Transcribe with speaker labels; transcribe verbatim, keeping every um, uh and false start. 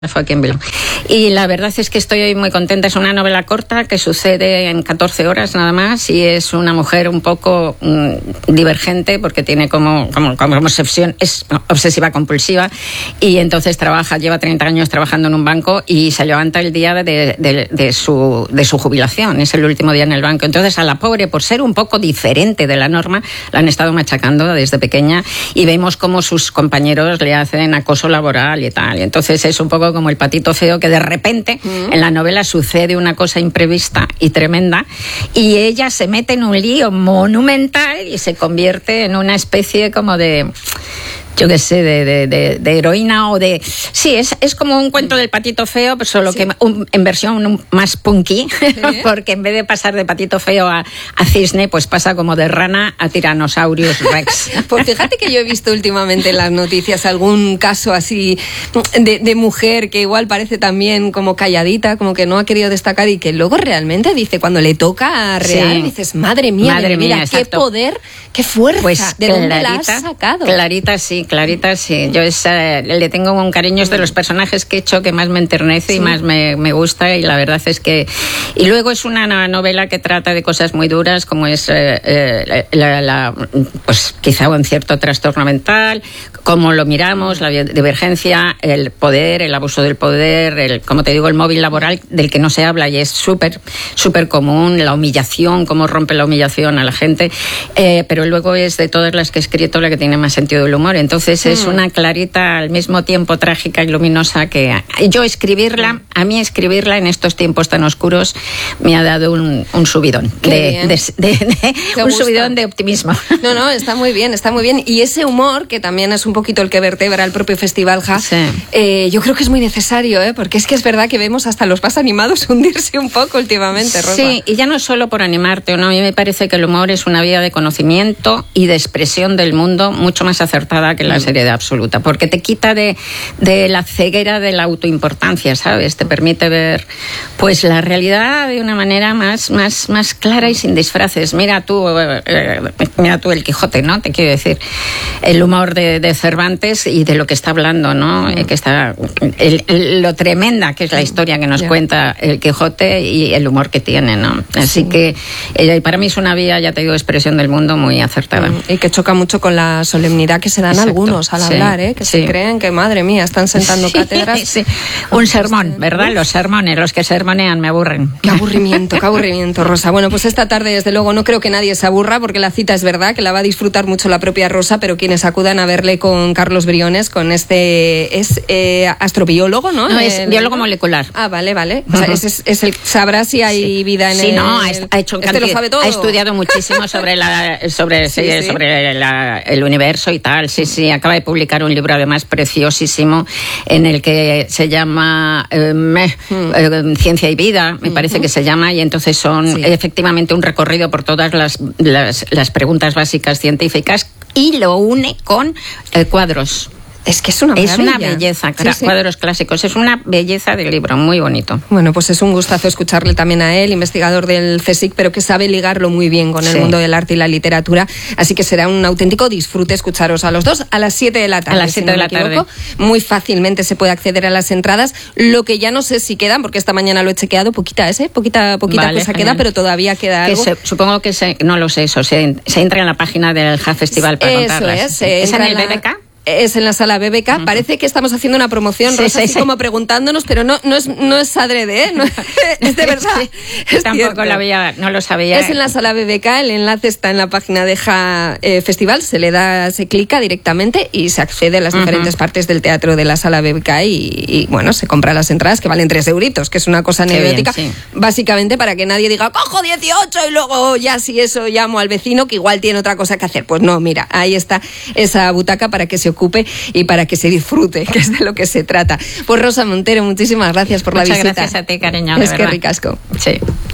Speaker 1: Fue aquí en Bilbao. Y la verdad es que estoy muy contenta. Es una novela corta que sucede en catorce horas nada más y es una mujer un poco mmm, divergente porque tiene como, como, como obsesión, es obsesiva compulsiva y entonces trabaja, lleva treinta años trabajando en un banco y se levanta el día de, de, de, su, de su jubilación. Es el último día en el banco. Entonces a la pobre, por ser un poco diferente de la norma, la han estado machacando desde pequeña y vemos cómo sus compañeros le hacen acoso laboral y tal. Y entonces es un poco como el patito feo que de repente mm. en la novela sucede una cosa imprevista y tremenda y ella se mete en un lío monumental y se convierte en una especie como de... yo qué sé, de, de, de, de heroína o de... Sí, es, es como un cuento del patito feo, pero solo sí. que un, en versión un, más punky, ¿sí? Porque en vez de pasar de patito feo a, a cisne, pues pasa como de rana a Tyrannosaurus Rex.
Speaker 2: Pues fíjate que yo he visto últimamente en las noticias algún caso así de, de mujer que igual parece también como calladita, como que no ha querido destacar y que luego realmente dice, cuando le toca a real, sí. dices, madre mía,
Speaker 1: madre
Speaker 2: mira,
Speaker 1: mía,
Speaker 2: qué
Speaker 1: exacto.
Speaker 2: poder, qué fuerza,
Speaker 1: pues
Speaker 2: ¿de
Speaker 1: clarita,
Speaker 2: dónde la has sacado?
Speaker 1: Clarita, sí. Clarita, sí. Yo es, eh, le tengo un cariño, es de los personajes que he hecho que más me enternece sí. y más me, me gusta y la verdad es que... Y luego es una novela que trata de cosas muy duras como es eh, eh, la, la, pues quizá un cierto trastorno mental, cómo lo miramos, la divergencia, el poder, el abuso del poder, el, como te digo, el móvil laboral del que no se habla y es súper, súper común, la humillación, cómo rompe la humillación a la gente, eh, pero luego es de todas las que he escrito la que tiene más sentido del humor. Entonces es una Clarita al mismo tiempo trágica y luminosa que yo escribirla, a mí escribirla en estos tiempos tan oscuros me ha dado un, un subidón, de, de, de, de, un subidón de optimismo.
Speaker 2: No, no, está muy bien, está muy bien. Y ese humor, que también es un poquito el que vertebra el propio Festival J A, sí. eh, yo creo que es muy necesario, ¿eh? Porque es que es verdad que vemos hasta los más animados hundirse un poco últimamente, Rosa.
Speaker 1: Sí, y ya no solo por animarte, ¿no? A mí me parece que el humor es una vía de conocimiento y de expresión del mundo mucho más acertada que la mm. seriedad absoluta, porque te quita de, de la ceguera de la autoimportancia, ¿sabes? Te permite ver pues la realidad de una manera más, más, más clara y sin disfraces. Mira tú, eh, mira tú el Quijote, ¿no? Te quiero decir, el humor de, de Cervantes y de lo que está hablando, ¿no? Mm. Eh, que está el, el, lo tremenda que es la historia que nos yeah. cuenta el Quijote y el humor que tiene, ¿no? Así sí. que eh, para mí es una vía, ya te digo, expresión del mundo muy acertada.
Speaker 2: Mm. Y que choca mucho con la solemnidad que se dan Exacto. algunos al sí. hablar, ¿eh? Que sí. se creen que, madre mía, están sentando sí, cátedras.
Speaker 1: Sí. Un sermón, ¿verdad? Los sermones, los que sermonean me aburren.
Speaker 2: Qué aburrimiento, qué aburrimiento, Rosa. Bueno, pues esta tarde, desde luego, no creo que nadie se aburra, porque la cita es verdad, que la va a disfrutar mucho la propia Rosa, pero quienes acudan a verle con Carlos Briones, con este... Es eh, astrobiólogo, ¿no?
Speaker 1: No, es el, biólogo molecular.
Speaker 2: Ah, vale, vale. O sea, uh-huh. es, es, es el, sabrá si hay sí. vida en
Speaker 1: sí,
Speaker 2: el...
Speaker 1: Sí, no, ha, ha hecho un
Speaker 2: este
Speaker 1: cantidad,
Speaker 2: lo sabe todo.
Speaker 1: Ha estudiado muchísimo sobre, la, sobre, sí, sí. sobre la, el universo y tal. Sí, sí, acaba de publicar un libro además preciosísimo en el que se llama eh, me, eh, Ciencia y Vida, me uh-huh. parece que se llama, y entonces son sí. efectivamente un recorrido por todas las, las, las preguntas básicas científicas y lo une con eh, cuadros.
Speaker 2: Es que es una maravilla.
Speaker 1: Es una belleza, sí, sí. cuadros clásicos, es una belleza del libro, muy bonito.
Speaker 2: Bueno, pues es un gustazo escucharle también a él, investigador del CSIC, pero que sabe ligarlo muy bien con el sí. mundo del arte y la literatura, así que será un auténtico disfrute escucharos a los dos a las siete de la tarde.
Speaker 1: A las siete
Speaker 2: si no
Speaker 1: de la
Speaker 2: equivoco.
Speaker 1: tarde.
Speaker 2: Muy fácilmente se puede acceder a las entradas, lo que ya no sé si quedan, porque esta mañana lo he chequeado, poquita ese, poquita, poquita vale, cosa genial. Queda, pero todavía queda
Speaker 1: que
Speaker 2: algo.
Speaker 1: Se, supongo que se, no lo sé eso, se, se entra en la página del J A Festival para
Speaker 2: eso
Speaker 1: contarlas.
Speaker 2: Es,
Speaker 1: ¿Es en el B B K?
Speaker 2: Es en la sala B B K. Uh-huh. Parece que estamos haciendo una promoción, sí, Rosa, sí, así sí. como preguntándonos, pero no, no es, no es adrede, ¿eh? No, es de verdad. Sí,
Speaker 1: es tampoco lo había, no lo sabía.
Speaker 2: Es en la sala B B K, el enlace está en la página de J A eh, Festival, se le da, se clica directamente y se accede a las uh-huh. diferentes partes del teatro de la sala B B K y, y bueno, se compra las entradas que valen tres euritos, que es una cosa anecdótica, sí. básicamente para que nadie diga, cojo dieciocho y luego ya si eso llamo al vecino que igual tiene otra cosa que hacer. Pues no, mira, ahí está esa butaca para que se ocupe y para que se disfrute, que es de lo que se trata. Pues Rosa Montero, muchísimas gracias por
Speaker 1: Muchas
Speaker 2: la visita.
Speaker 1: Muchas gracias a ti, cariño.
Speaker 2: Es que ricasco.
Speaker 1: Sí.